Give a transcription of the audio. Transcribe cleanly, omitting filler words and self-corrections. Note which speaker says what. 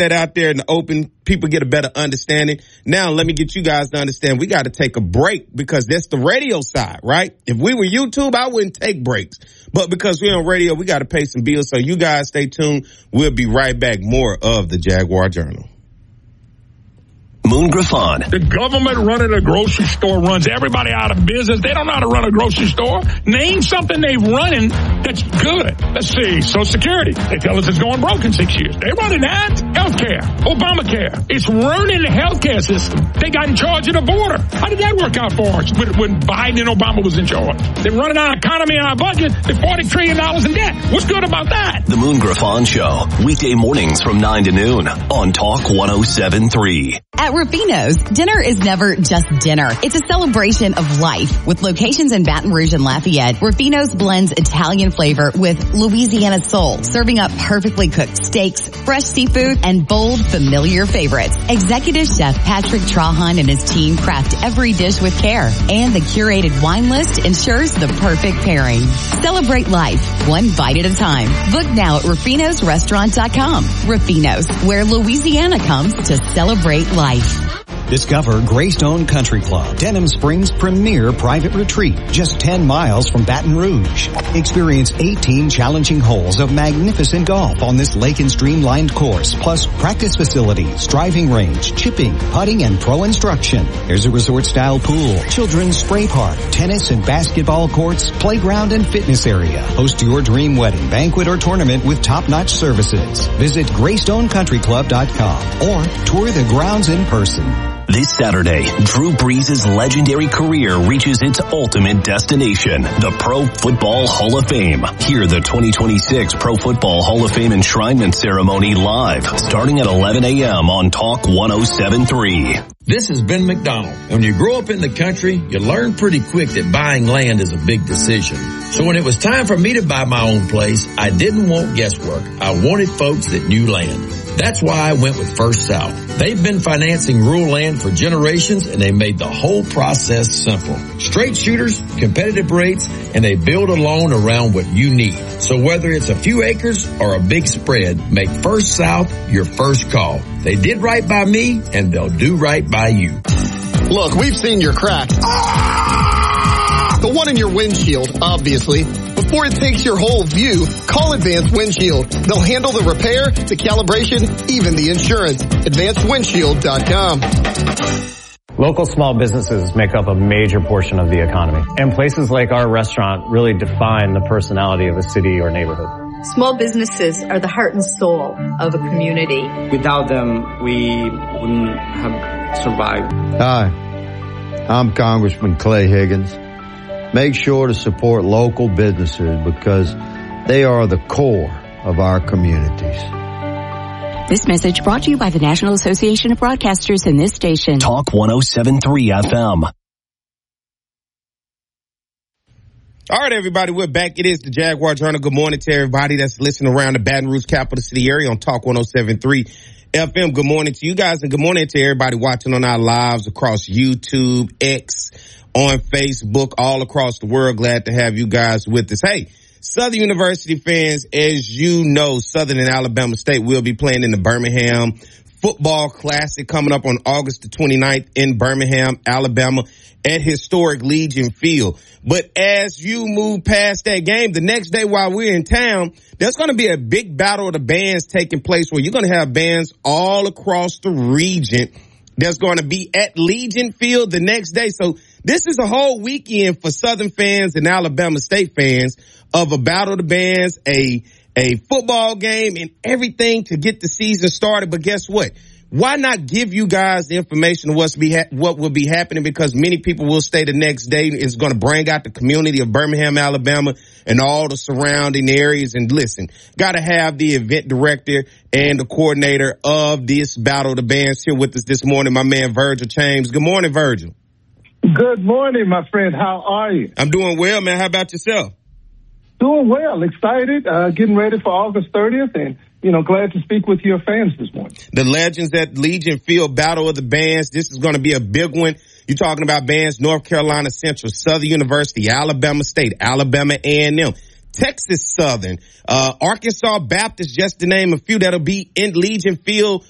Speaker 1: that out there in the open. People get a better understanding. Now, let me get you guys to understand we got to take a break because that's the radio side, right? If we were YouTube, I wouldn't take breaks. But because we're on radio, we got to pay some bills. So you guys stay tuned. We'll be right back. More of the Jaguar Journal.
Speaker 2: Moon Griffon.
Speaker 3: The government running a grocery store runs everybody out of business. They don't know how to run a grocery store. Name something they've running that's good. Let's see. Social Security. They tell us it's going broke in 6 years. They're running that. Healthcare. Obamacare. It's ruining the healthcare system. They got in charge of the border. How did that work out for us when Biden and Obama was in charge? They're running our economy and our budget. They're $40 trillion in debt. What's good about that?
Speaker 2: The Moon Griffon Show. Weekday mornings from 9 to noon on Talk 107.3.
Speaker 4: At Rufino's, dinner is never just dinner. It's a celebration of life. With locations in Baton Rouge and Lafayette, Rufino's blends Italian flavor with Louisiana soul, serving up perfectly cooked steaks, fresh seafood, and bold, familiar favorites. Executive Chef Patrick Trahan and his team craft every dish with care, and the curated wine list ensures the perfect pairing. Celebrate life, one bite at a time. Book now at Rufino'sRestaurant.com. Rufino's, where Louisiana comes to celebrate life.
Speaker 5: Discover Greystone Country Club, Denham Springs' premier private retreat, just 10 miles from Baton Rouge. Experience 18 challenging holes of magnificent golf on this lake and stream-lined course, plus practice facilities, driving range, chipping, putting, and pro instruction. There's a resort-style pool, children's spray park, tennis and basketball courts, playground and fitness area. Host your dream wedding, banquet, or tournament with top-notch services. Visit GreystonCountryClub.com or tour the grounds in person.
Speaker 2: This Saturday, Drew Brees' legendary career reaches its ultimate destination, the Pro Football Hall of Fame. Hear the 2026 Pro Football Hall of Fame enshrinement ceremony live, starting at 11 a.m. on Talk 107.3.
Speaker 6: This is Ben McDonald. When you grow up in the country, you learn pretty quick that buying land is a big decision. So when it was time for me to buy my own place, I didn't want guesswork. I wanted folks that knew land. That's why I went with First South. They've been financing rural land for generations, and they made the whole process simple. Straight shooters, competitive rates, and they build a loan around what you need. So whether it's a few acres or a big spread, make First South your first call. They did right by me, and they'll do right by you.
Speaker 7: Look, we've seen your cracks. The one in your windshield, obviously. Before it takes your whole view, call Advanced Windshield. They'll handle the repair, the calibration, even the insurance. AdvancedWindshield.com.
Speaker 8: Local small businesses make up a major portion of the economy. And places like our restaurant really define the personality of a city or neighborhood.
Speaker 9: Small businesses are the heart and soul of a community.
Speaker 10: Without them, we wouldn't have survived.
Speaker 11: Hi, I'm Congressman Clay Higgins. Make sure to support local businesses because they are the core of our communities.
Speaker 12: This message brought to you by the National Association of Broadcasters and this station.
Speaker 2: Talk 107.3 FM.
Speaker 1: All right, everybody, we're back. It is the Jaguar Journal. Good morning to everybody that's listening around the Baton Rouge capital city area on Talk 107.3 FM. Good morning to you guys, and good morning to everybody watching on our lives across YouTube, X, on Facebook, all across the world. Glad to have you guys with us. Hey, Southern University fans, as you know, Southern and Alabama State will be playing in the Birmingham Football Classic coming up on August the 29th in Birmingham, Alabama at historic Legion Field. But as you move past that game, the next day while we're in town, there's going to be a big battle of the bands taking place where you're going to have bands all across the region that's going to be at Legion Field the next day. So this is a whole weekend for Southern fans and Alabama State fans of a battle of the bands, a football game, and everything to get the season started. But guess what? Why not give you guys the information of what will be happening? Because many people will stay the next day. It's going to bring out the community of Birmingham, Alabama, and all the surrounding areas. And listen, got to have the event director and the coordinator of this Battle of the Bands here with us this morning, my man Virgil James. Good morning, Virgil.
Speaker 13: Good morning, my friend. How are you?
Speaker 1: I'm doing well, man. How about yourself?
Speaker 13: Doing well. Excited. Getting ready for August 30th, and glad to speak with your fans this morning.
Speaker 1: The Legends at Legion Field, Battle of the Bands. This is going to be a big one. You're talking about bands, North Carolina Central, Southern University, Alabama State, Alabama A&M, Texas Southern, Arkansas Baptist, just to name a few that'll be in Legion Field